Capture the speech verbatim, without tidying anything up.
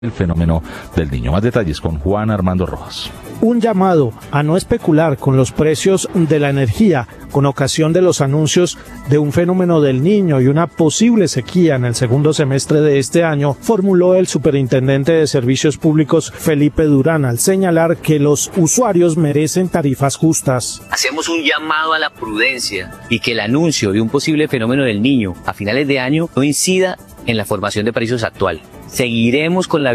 el fenómeno del Niño. Más detalles con Juan Armando Rojas. Un llamado a no especular con los precios de la energía con ocasión de los anuncios de un fenómeno del Niño y una posible sequía en el segundo semestre de este año, formuló el superintendente de Servicios Públicos Felipe Durán al señalar que los usuarios merecen tarifas justas. Hacemos un llamado a la prudencia y que el anuncio de un posible fenómeno del Niño a finales de año no incida en la formación de precios actual. Seguiremos con la